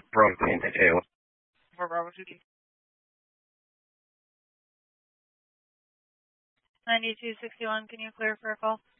Bravo 2. For Bravo 2. 9261, can you clear for a call?